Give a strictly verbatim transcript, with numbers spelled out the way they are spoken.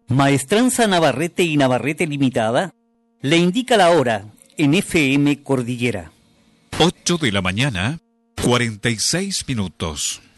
Maestranza Navarrete y Navarrete Limitada le indica la hora en F M Cordillera. ocho de la mañana, cuarenta y seis minutos.